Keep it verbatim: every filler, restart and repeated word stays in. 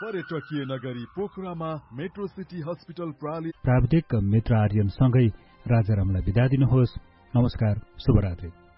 पर्यटकीय नगरी पोखरामा मेट्रो सिटी हस्पिटल प्रणाली प्राविधिक मित्र आर्यनसँगै राजारामलाई बिदा दिनुहोस्। नमस्कार, शुभरात्रि।